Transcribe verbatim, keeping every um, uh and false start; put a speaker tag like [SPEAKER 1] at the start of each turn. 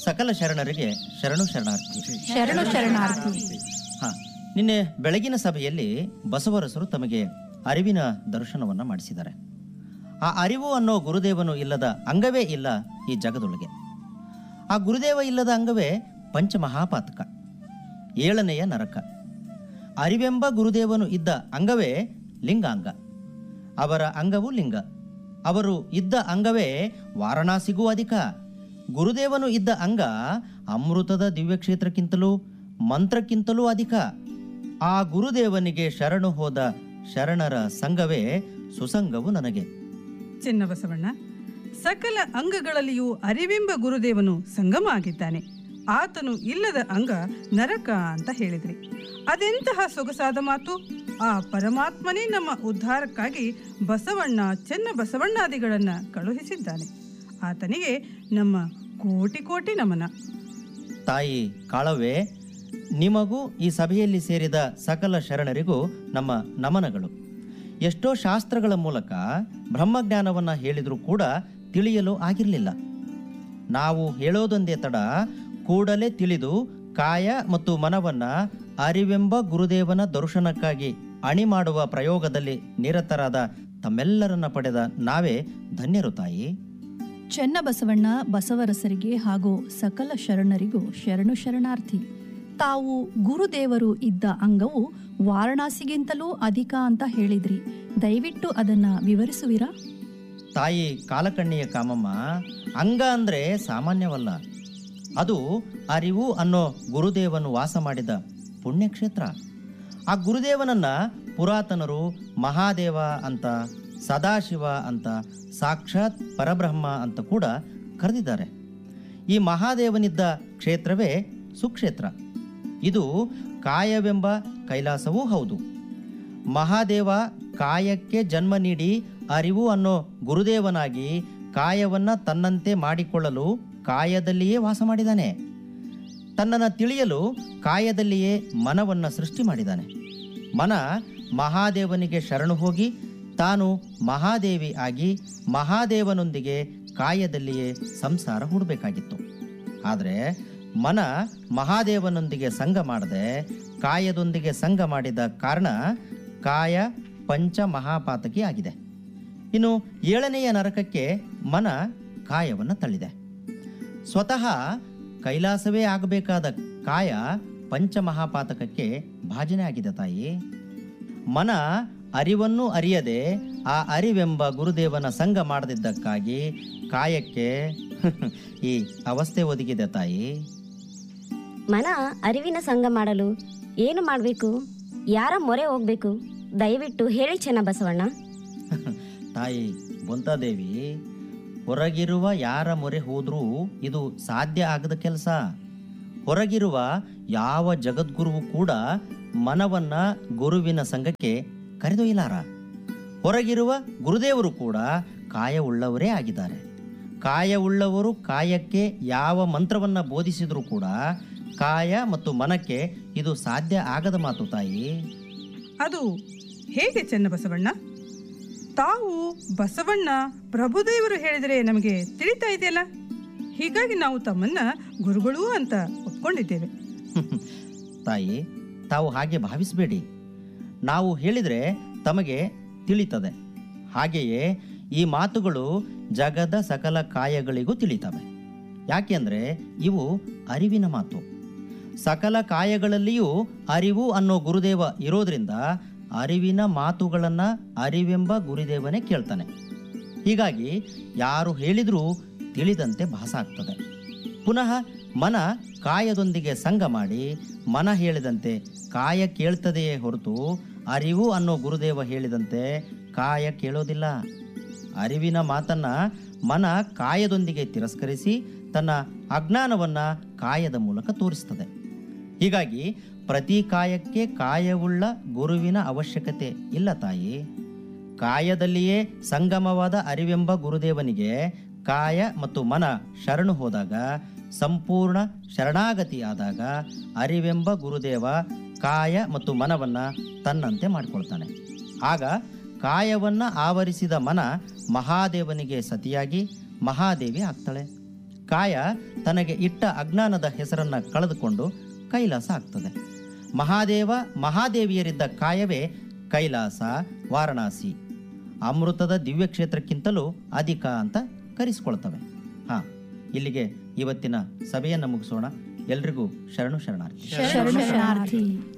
[SPEAKER 1] ಸಕಲ ಶರಣರಿಗೆ ಶರಣು ಶರಣಾರ್ಥಿ.
[SPEAKER 2] ಶರಣು ಶರಣಾರ್ಥಿ.
[SPEAKER 1] ಹಾ, ನಿನ್ನೆ ಬೆಳಗಿನ ಸಭೆಯಲ್ಲಿ ಬಸವರಸರು ತಮಗೆ ಅರಿವಿನ ದರ್ಶನವನ್ನು ಮಾಡಿಸಿದ್ದಾರೆ. ಆ ಅರಿವು ಅನ್ನೋ ಗುರುದೇವನು ಇಲ್ಲದ ಅಂಗವೇ ಇಲ್ಲ ಈ ಜಗದೊಳಗೆ. ಆ ಗುರುದೇವ ಇಲ್ಲದ ಅಂಗವೇ ಪಂಚಮಹಾಪಾತಕ, ಏಳನೆಯ ನರಕ. ಅರಿವೆಂಬ ಗುರುದೇವನು ಇದ್ದ ಅಂಗವೇ ಲಿಂಗಾಂಗ. ಅವರ ಅಂಗವು ಲಿಂಗ. ಅವರು ಇದ್ದ ಅಂಗವೇ ವಾರಣಾಸಿಗೂ ಅಧಿಕ. ಗುರುದೇವನು ಇದ್ದ ಅಂಗ ಅಮೃತದ ದಿವ್ಯಕ್ಷೇತ್ರಕ್ಕಿಂತಲೂ ಮಂತ್ರಕ್ಕಿಂತಲೂ ಅಧಿಕ. ಆ ಗುರುದೇವನಿಗೆ ಶರಣು ಹೋದ ಶರಣರ ಸಂಘವೇ ಸುಸಂಗವು ನನಗೆ.
[SPEAKER 3] ಚಿನ್ನಬಸವಣ್ಣ, ಸಕಲ ಅಂಗಗಳಲ್ಲಿಯೂ ಅರಿವೆಂಬ ಗುರುದೇವನು ಸಂಗಮ ಆಗಿದ್ದಾನೆ. ಆತನು ಇಲ್ಲದ ಅಂಗ ನರಕ ಅಂತ ಹೇಳಿದ್ರಿ. ಅದೆಂತಹ ಸೊಗಸಾದ ಮಾತು! ಆ ಪರಮಾತ್ಮನೇ ನಮ್ಮ ಉದ್ಧಾರಕ್ಕಾಗಿ ಬಸವಣ್ಣ ಚೆನ್ನ ಬಸವಣ್ಣಾದಿಗಳನ್ನ ಕಳುಹಿಸಿದ್ದಾನೆ. ಆತನಿಗೆ ನಮ್ಮ ಕೋಟಿ ಕೋಟಿ ನಮನ.
[SPEAKER 1] ತಾಯಿ ಕಾಳವೇ, ನಿಮಗೂ ಈ ಸಭೆಯಲ್ಲಿ ಸೇರಿದ ಸಕಲ ಶರಣರಿಗೂ ನಮ್ಮ ನಮನಗಳು. ಎಷ್ಟೋ ಶಾಸ್ತ್ರಗಳ ಮೂಲಕ ಬ್ರಹ್ಮಜ್ಞಾನವನ್ನು ಹೇಳಿದರೂ ಕೂಡ ತಿಳಿಯಲು ಆಗಿರಲಿಲ್ಲ. ನಾವು ಹೇಳೋದೊಂದೇ ತಡ, ಕೂಡಲೇ ತಿಳಿದು ಕಾಯ ಮತ್ತು ಮನವನ್ನು ಅರಿವೆಂಬ ಗುರುದೇವನ ದರ್ಶನಕ್ಕಾಗಿ ಅಣಿ ಮಾಡುವ ಪ್ರಯೋಗದಲ್ಲಿ ನಿರತರಾದ ತಮ್ಮೆಲ್ಲರನ್ನ ಪಡೆದ ನಾವೇ ಧನ್ಯರು ತಾಯಿ.
[SPEAKER 2] ಚೆನ್ನಬಸವಣ್ಣ ಬಸವರಸರಿಗೆ ಹಾಗೂ ಸಕಲ ಶರಣರಿಗೂ ಶರಣು ಶರಣಾರ್ಥಿ. ತಾವು ಗುರುದೇವರು ಇದ್ದ ಅಂಗವು ವಾರಣಾಸಿಗಿಂತಲೂ ಅಧಿಕ ಅಂತ ಹೇಳಿದ್ರಿ. ದಯವಿಟ್ಟು ಅದನ್ನ ವಿವರಿಸುವಿರಾ?
[SPEAKER 1] ತಾಯಿ ಕಾಲಕಣ್ಣಿಯ ಕಾಮಮ್ಮ, ಅಂಗ ಅಂದರೆ ಸಾಮಾನ್ಯವಲ್ಲ. ಅದು ಅರಿವು ಅನ್ನೋ ಗುರುದೇವನು ವಾಸ ಮಾಡಿದ ಪುಣ್ಯಕ್ಷೇತ್ರ. ಆ ಗುರುದೇವನನ್ನ ಪುರಾತನರು ಮಹಾದೇವ ಅಂತ, ಸದಾಶಿವ ಅಂತ, ಸಾಕ್ಷಾತ್ ಪರಬ್ರಹ್ಮ ಅಂತ ಕೂಡ ಕರೆದಿದ್ದಾರೆ. ಈ ಮಹಾದೇವನಿದ್ದ ಕ್ಷೇತ್ರವೇ ಸುಕ್ಷೇತ್ರ. ಇದು ಕಾಯವೆಂಬ ಕೈಲಾಸವೂ ಹೌದು. ಮಹಾದೇವ ಕಾಯಕ್ಕೆ ಜನ್ಮ ನೀಡಿ ಅರಿವು ಅನ್ನೋ ಗುರುದೇವನಾಗಿ ಕಾಯವನ್ನು ತನ್ನಂತೆ ಮಾಡಿಕೊಳ್ಳಲು ಕಾಯದಲ್ಲಿಯೇ ವಾಸ ಮಾಡಿದ್ದಾನೆ. ತನ್ನನ್ನು ತಿಳಿಯಲು ಕಾಯದಲ್ಲಿಯೇ ಮನವನ್ನು ಸೃಷ್ಟಿ ಮಾಡಿದ್ದಾನೆ. ಮನ ಮಹಾದೇವನಿಗೆ ಶರಣು ಹೋಗಿ ತಾನು ಮಹಾದೇವಿ ಆಗಿ ಮಹಾದೇವನೊಂದಿಗೆ ಕಾಯದಲ್ಲಿಯೇ ಸಂಸಾರ ಹೂಡಬೇಕಾಗಿತ್ತು. ಆದರೆ ಮನ ಮಹಾದೇವನೊಂದಿಗೆ ಸಂಗ ಮಾಡದೆ ಕಾಯದೊಂದಿಗೆ ಸಂಗ ಮಾಡಿದ ಕಾರಣ ಕಾಯ ಪಂಚ ಮಹಾಪಾತಕಿ ಆಗಿದೆ. ಇನ್ನು ಏಳನೆಯ ನರಕಕ್ಕೆ ಮನ ಕಾಯವನ್ನು ತಳ್ಳಿದೆ. ಸ್ವತಃ ಕೈಲಾಸವೇ ಆಗಬೇಕಾದ ಕಾಯ ಪಂಚಮಹಾಪಾತಕಕ್ಕೆ ಭಾಜನೆ ಆಗಿದೆ ತಾಯಿ. ಮನ ಅರಿವನ್ನು ಅರಿಯದೆ ಆ ಅರಿವೆಂಬ ಗುರುದೇವನ ಸಂಗ ಮಾಡದಿದ್ದಕ್ಕಾಗಿ ಕಾಯಕ್ಕೆ ಈ ಅವಸ್ಥೆ ಒದಗಿದೆ ತಾಯಿ.
[SPEAKER 4] ಮನ ಅರಿವಿನ ಸಂಗ ಮಾಡಲು ಏನು ಮಾಡಬೇಕು? ಯಾರ ಮೊರೆ ಹೋಗ್ಬೇಕು? ದಯವಿಟ್ಟು ಹೇಳಿ ಚೆನ್ನಬಸವಣ್ಣ.
[SPEAKER 1] ತಾಯಿ ಬೊಂತಾದೇವಿ, ಹೊರಗಿರುವ ಯಾರ ಮೊರೆ ಹೋದರೂ ಇದು ಸಾಧ್ಯ ಆಗದ ಕೆಲಸ. ಹೊರಗಿರುವ ಯಾವ ಜಗದ್ಗುರುವು ಕೂಡ ಮನವನ್ನ ಗುರುವಿನ ಸಂಘಕ್ಕೆ ಕರೆದೊಯ್ಯಲಾರ. ಹೊರಗಿರುವ ಗುರುದೇವರು ಕೂಡ ಕಾಯವುಳ್ಳವರೇ ಆಗಿದ್ದಾರೆ. ಕಾಯವುಳ್ಳವರು ಕಾಯಕ್ಕೆ ಯಾವ ಮಂತ್ರವನ್ನು ಬೋಧಿಸಿದರೂ ಕೂಡ ಕಾಯ ಮತ್ತು ಮನಕ್ಕೆ ಇದು ಸಾಧ್ಯ ಆಗದ ಮಾತು ತಾಯಿ.
[SPEAKER 3] ಅದು ಹೇಗೆ ಚೆನ್ನಬಸವಣ್ಣ? ತಾವು ಬಸವಣ್ಣ ಪ್ರಭುದೇವರು ಹೇಳಿದರೆ ನಮಗೆ ತಿಳಿತಾ ಇದೆಯಲ್ಲ. ಹೀಗಾಗಿ ನಾವು ತಮ್ಮನ್ನ ಗುರುಗಳು ಅಂತ ಒಪ್ಕೊಂಡಿದ್ದೇವೆ.
[SPEAKER 1] ತಾಯಿ, ತಾವು ಹಾಗೆ ಭಾವಿಸಬೇಡಿ. ನಾವು ಹೇಳಿದರೆ ತಮಗೆ ತಿಳಿತದೆ. ಹಾಗೆಯೇ ಈ ಮಾತುಗಳು ಜಗದ ಸಕಲ ಕಾಯಗಳಿಗೂ ತಿಳಿತವೆ. ಯಾಕೆಂದರೆ ಇವು ಅರಿವಿನ ಮಾತು. ಸಕಲ ಕಾಯಗಳಲ್ಲಿಯೂ ಅರಿವು ಅನ್ನೋ ಗುರುದೇವ ಇರೋದ್ರಿಂದ ಅರಿವಿನ ಮಾತುಗಳನ್ನು ಅರಿವೆಂಬ ಗುರುದೇವನೇ ಕೇಳ್ತಾನೆ. ಹೀಗಾಗಿ ಯಾರು ಹೇಳಿದರೂ ತಿಳಿದಂತೆ ಭಾಸ ಆಗ್ತದೆ. ಪುನಃ ಮನ ಕಾಯದೊಂದಿಗೆ ಸಂಗ ಮಾಡಿ ಮನ ಹೇಳಿದಂತೆ ಕಾಯ ಕೇಳ್ತದೆಯೇ ಹೊರತು ಅರಿವು ಅನ್ನೋ ಗುರುದೇವ ಹೇಳಿದಂತೆ ಕಾಯ ಕೇಳೋದಿಲ್ಲ. ಅರಿವಿನ ಮಾತನ್ನು ಮನ ಕಾಯದೊಂದಿಗೆ ತಿರಸ್ಕರಿಸಿ ತನ್ನ ಅಜ್ಞಾನವನ್ನು ಕಾಯದ ಮೂಲಕ ತೋರಿಸ್ತದೆ. ಹೀಗಾಗಿ ಪ್ರತಿ ಕಾಯಕ್ಕೆ ಕಾಯವುಳ್ಳ ಗುರುವಿನ ಅವಶ್ಯಕತೆ ಇಲ್ಲ ತಾಯಿ. ಕಾಯದಲ್ಲಿಯೇ ಸಂಗಮವಾದ ಅರಿವೆಂಬ ಗುರುದೇವನಿಗೆ ಕಾಯ ಮತ್ತು ಮನ ಶರಣು ಹೋದಾಗ, ಸಂಪೂರ್ಣ ಶರಣಾಗತಿ ಆದಾಗ ಅರಿವೆಂಬ ಗುರುದೇವ ಕಾಯ ಮತ್ತು ಮನವನ್ನು ತನ್ನಂತೆ ಮಾಡಿಕೊಳ್ತಾನೆ. ಆಗ ಕಾಯವನ್ನು ಆವರಿಸಿದ ಮನ ಮಹಾದೇವನಿಗೆ ಸತಿಯಾಗಿ ಮಹಾದೇವಿ ಆಗ್ತಾಳೆ. ಕಾಯ ತನಗೆ ಇಟ್ಟ ಅಜ್ಞಾನದ ಹೆಸರನ್ನು ಕಳೆದುಕೊಂಡು ಕೈಲಾಸ ಆಗ್ತದೆ. ಮಹಾದೇವ ಮಹಾದೇವಿಯರಿದ್ದ ಕಾಯವೇ ಕೈಲಾಸ, ವಾರಣಾಸಿ, ಅಮೃತದ ದಿವ್ಯ ಕ್ಷೇತ್ರಕ್ಕಿಂತಲೂ ಅಧಿಕ ಅಂತ ಕರೆಸಿಕೊಳ್ತವೆ. ಹಾಂ, ಇಲ್ಲಿಗೆ ಇವತ್ತಿನ ಸಭೆಯನ್ನು ಮುಗಿಸೋಣ. ಎಲ್ರಿಗೂ ಶರಣು ಶರಣಾರ್ಥಿ.
[SPEAKER 2] ಶರಣು ಶರಣಾರ್ಥಿ.